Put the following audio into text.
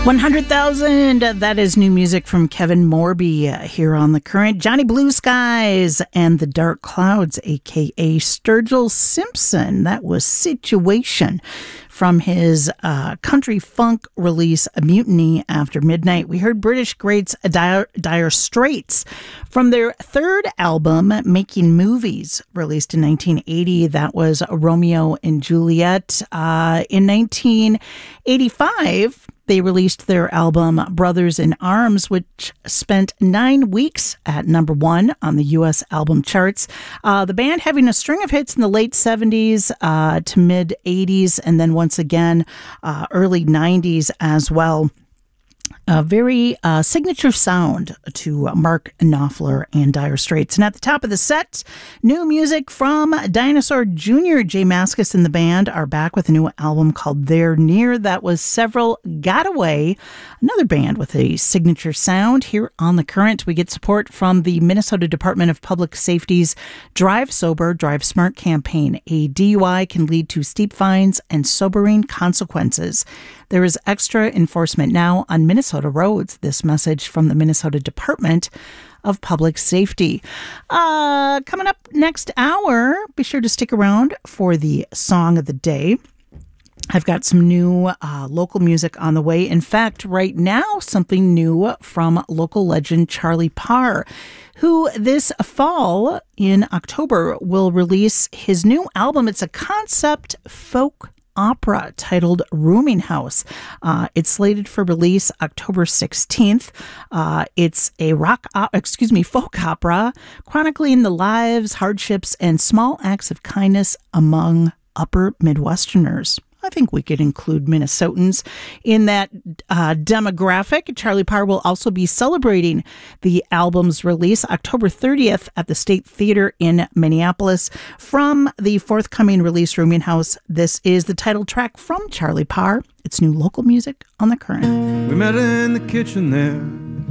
100,000. That is new music from Kevin Morby here on The Current. Johnny Blue Skies and the Dark Clouds, a.k.a. Sturgill Simpson. That was Situation from his country funk release, Mutiny After Midnight. We heard British greats Dire Straits from their third album, Making Movies, released in 1980. That was Romeo and Juliet. In 1985, they released their album Brothers in Arms, which spent 9 weeks at number one on the U.S. album charts. The band having a string of hits in the late 70s to mid 80s, and then once again, early 90s as well. A very signature sound to Mark Knopfler and Dire Straits. And at the top of the set, new music from Dinosaur Jr. Jay Mascis and the band are back with a new album called They're Near. That was Several Got Away, another band with a signature sound. Here on The Current, we get support from the Minnesota Department of Public Safety's Drive Sober, Drive Smart campaign. A DUI can lead to steep fines and sobering consequences. There is extra enforcement now on Minnesota roads. This message from the Minnesota Department of Public Safety. Coming up next hour, be sure to stick around for the song of the day. I've got some new local music on the way. In fact, right now, something new from local legend Charlie Parr, who this fall in October will release his new album. It's a concept folk opera titled Rooming House. It's slated for release October 16th. It's a folk opera chronicling the lives, hardships, and small acts of kindness among upper Midwesterners. I think we could include Minnesotans in that demographic. Charlie Parr will also be celebrating the album's release October 30th at the State Theater in Minneapolis. From the forthcoming release, Rooming House, this is the title track from Charlie Parr. It's new local music on The Current. We met in the kitchen there